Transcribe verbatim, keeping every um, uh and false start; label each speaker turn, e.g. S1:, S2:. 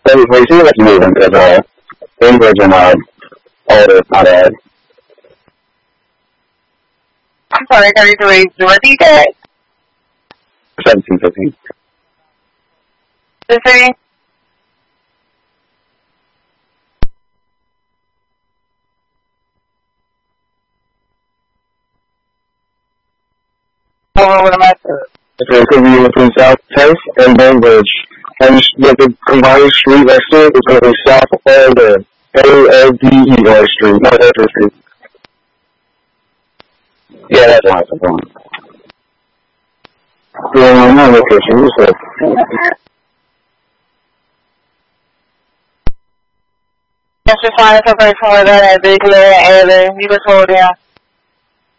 S1: Wait, wait, see, let's move because uh, Bainbridge and uh, older, my dad.
S2: I'm sorry, thirty-three. Repeat that.
S1: Seventeen, fifteen.
S2: fifteen. Over with a message.
S1: Okay, it could be between South tenth and Bainbridge. And with the combined street next to it, it's going to be South and uh, A L D E Y Street, not Edgewood Street. Yeah, that's why it's a point. Yeah, I'm not location, you said.
S2: Yes, you're fine. It's okay for that. Big Larry, Evan. You can hold down.